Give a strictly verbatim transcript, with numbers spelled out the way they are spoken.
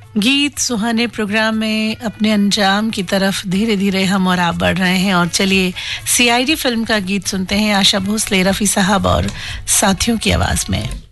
गीत सुहाने प्रोग्राम में अपने अंजाम की तरफ धीरे धीरे हम और आप बढ़ रहे हैं और चलिए सीआईडी फिल्म का गीत सुनते हैं आशा भोसले, रफी साहब और साथियों की आवाज में।